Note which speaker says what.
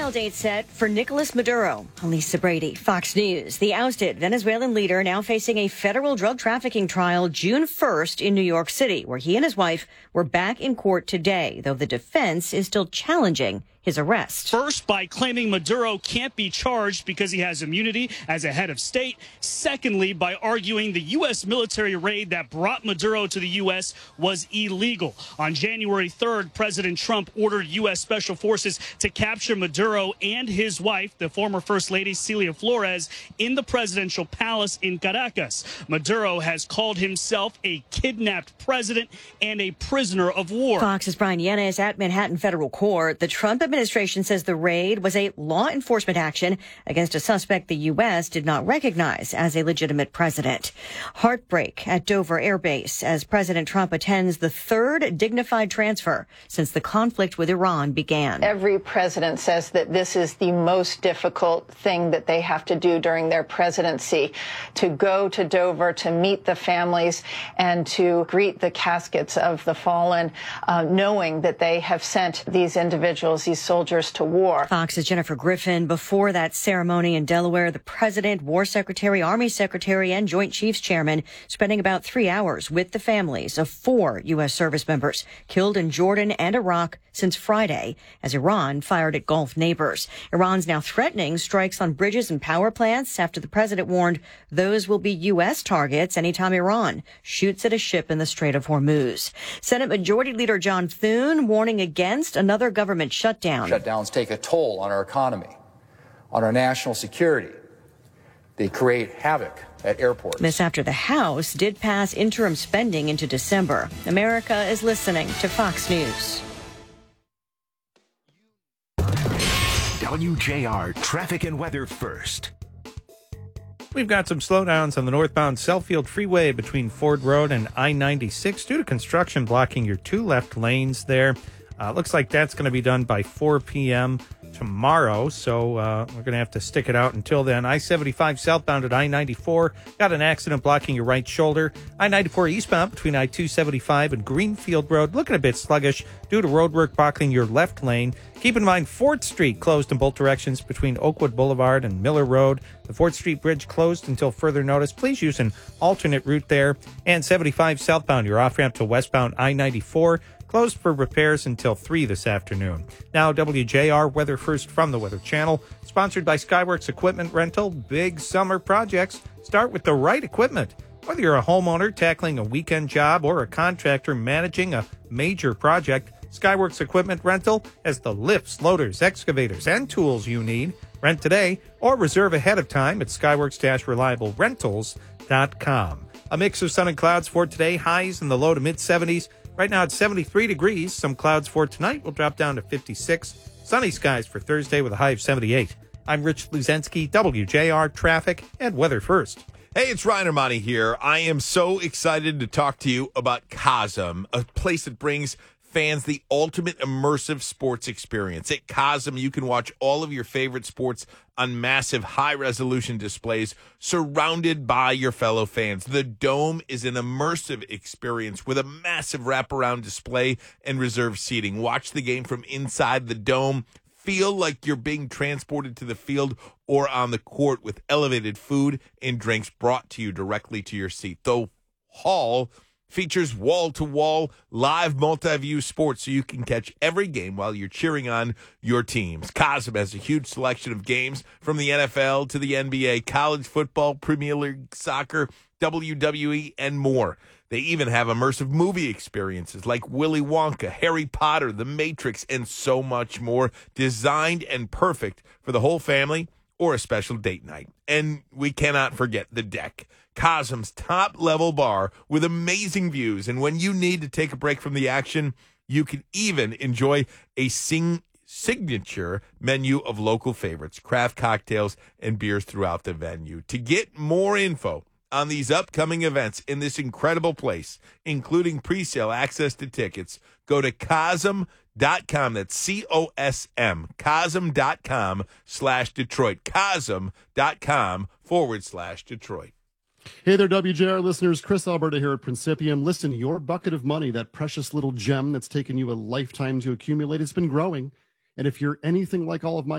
Speaker 1: trial date set for Nicolas Maduro. Elisa Brady, Fox News. The ousted Venezuelan leader now facing a federal drug trafficking trial June 1st in New York City, where he and his wife were back in court today, though the defense is still challenging his arrest.
Speaker 2: First, by claiming Maduro can't be charged because he has immunity as a head of state. Secondly, by arguing the U.S. military raid that brought Maduro to the U.S. was illegal. On January 3rd, President Trump ordered U.S. Special Forces to capture Maduro and his wife, the former First Lady Celia Flores, in the presidential palace in Caracas. Maduro has called himself a kidnapped president and a prisoner of war.
Speaker 1: Fox's Brian Yanis at Manhattan Federal Court. The Trump administration says the raid was a law enforcement action against a suspect the U.S. did not recognize as a legitimate president. Heartbreak at Dover Air Base as President Trump attends the third dignified transfer since the conflict with Iran began.
Speaker 3: Every president says that this is the most difficult thing that they have to do during their presidency, to go to Dover to meet the families and to greet the caskets of the fallen, knowing that they have sent these individuals, these soldiers, to war.
Speaker 1: Fox's Jennifer Griffin. Before that ceremony in Delaware, the president, war secretary, army secretary, and Joint Chiefs chairman spending about 3 hours with the families of 4 U.S. service members killed in Jordan and Iraq since Friday as Iran fired at Gulf neighbors. Iran's now threatening strikes on bridges and power plants after the president warned those will be U.S. targets anytime Iran shoots at a ship in the Strait of Hormuz. Senate Majority Leader John Thune warning against another government shutdown.
Speaker 4: Shutdowns take a toll on our economy, on our national security. They create havoc at airports.
Speaker 1: This after the House did pass interim spending into December. America is listening to Fox News.
Speaker 5: WJR traffic and weather first.
Speaker 6: We've got some slowdowns on the northbound Southfield Freeway between Ford Road and I-96 due to construction blocking your 2 left lanes there. Looks like that's going to be done by 4 p.m. tomorrow, so we're going to have to stick it out until then. I-75 southbound at I-94, got an accident blocking your right shoulder. I-94 eastbound between I-275 and Greenfield Road, looking a bit sluggish due to roadwork blocking your left lane. Keep in mind, 4th Street closed in both directions between Oakwood Boulevard and Miller Road. The 4th Street Bridge closed until further notice. Please use an alternate route there. And 75 southbound, your off-ramp to westbound I-94, closed for repairs until 3 this afternoon. Now, WJR Weather First from the Weather Channel, sponsored by Skyworks Equipment Rental. Big summer projects start with the right equipment. Whether you're a homeowner tackling a weekend job or a contractor managing a major project, Skyworks Equipment Rental has the lifts, loaders, excavators, and tools you need. Rent today or reserve ahead of time at skyworks-reliablерentals.com. A mix of sun and clouds for today, highs in the low to mid-70s. Right now it's 73 degrees. Some clouds for tonight will drop down to 56. Sunny skies for Thursday with a high of 78. I'm Rich Luzensky, WJR Traffic and Weather First.
Speaker 7: Hey, it's Ryan Armani here. I am so excited to talk to you about Cosm, a place that brings fans the ultimate immersive sports experience. At Cosm, you can watch all of your favorite sports on massive high-resolution displays surrounded by your fellow fans. The Dome is an immersive experience with a massive wraparound display and reserved seating. Watch the game from inside the Dome. Feel like you're being transported to the field or on the court with elevated food and drinks brought to you directly to your seat. The hall features wall-to-wall live multi-view sports so you can catch every game while you're cheering on your teams. Cosm has a huge selection of games from the NFL to the NBA, college football, Premier League soccer, WWE, and more. They even have immersive movie experiences like Willy Wonka, Harry Potter, The Matrix, and so much more, designed and perfect for the whole family or a special date night. And we cannot forget the deck. Cosm's top-level bar with amazing views. And when you need to take a break from the action, you can even enjoy a signature menu of local favorites, craft cocktails, and beers throughout the venue. To get more info on these upcoming events in this incredible place, including pre-sale access to tickets, go to Cosm.com. That's C-O-S-M, Cosm.com/Detroit, Cosm.com/Detroit.
Speaker 8: Hey there, WJR listeners. Chris Alberta here at Principium. Listen, your bucket of money, that precious little gem that's taken you a lifetime to accumulate, has been growing. And if you're anything like all of my